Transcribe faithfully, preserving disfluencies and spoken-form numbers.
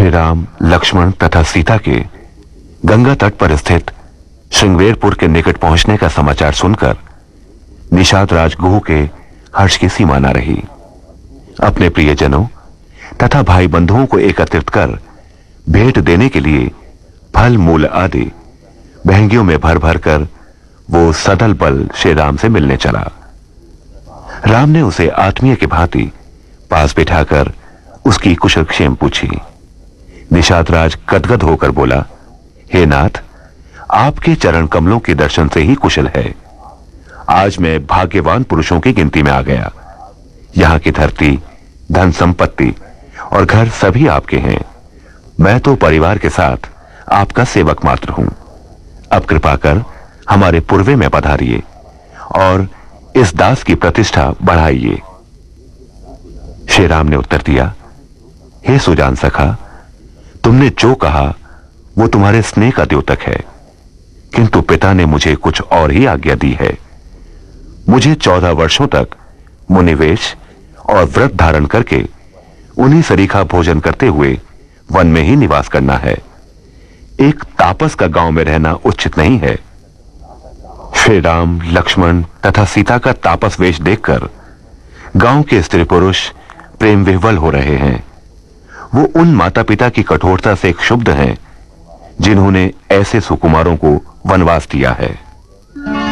श्री राम, लक्ष्मण तथा सीता के गंगा तट पर स्थित श्रृंगवेरपुर के निकट पहुंचने का समाचार सुनकर निषाद राज गुह के हर्ष की सीमा न रही। अपने प्रियजनों तथा भाई बंधुओं को एकत्रित कर भेंट देने के लिए फल मूल आदि बहंगियों में भर भर कर वो सदल बल श्री राम से मिलने चला। राम ने उसे आत्मीय की भांति पास बिठाकर उसकी कुशल क्षेम पूछी। निषाद राज गदगद होकर बोला, हे नाथ, आपके चरण कमलों के दर्शन से ही कुशल है। आज मैं भाग्यवान पुरुषों की गिनती में आ गया। यहां की धरती, धन संपत्ति और घर सभी आपके हैं। मैं तो परिवार के साथ आपका सेवक मात्र हूं। अब कृपा कर हमारे पूर्वे में पधारिए और इस दास की प्रतिष्ठा बढ़ाइए। श्री राम ने उत्तर दिया, हे सुजान सखा, तुमने जो कहा वो तुम्हारे स्नेह का द्योतक है, किंतु पिता ने मुझे कुछ और ही आज्ञा दी है। मुझे चौदह वर्षों तक मुनिवेश और व्रत धारण करके उन्हीं सरीखा भोजन करते हुए वन में ही निवास करना है। एक तापस का गांव में रहना उचित नहीं है। श्री राम, लक्ष्मण तथा सीता का तापस वेश देखकर गांव के स्त्री पुरुष प्रेम विह्वल हो रहे हैं। वो उन माता पिता की कठोरता से क्षुब्ध हैं जिन्होंने ऐसे सुकुमारों को वनवास दिया है।